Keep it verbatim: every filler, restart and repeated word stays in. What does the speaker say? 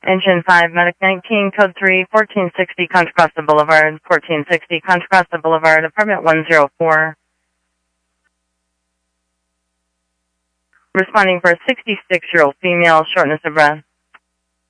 Engine five, Medic nineteen, Code three, fourteen sixty Contra Costa Boulevard, fourteen sixty Contra Costa Boulevard, apartment one oh four. Responding for a sixty-six-year-old female, shortness of breath.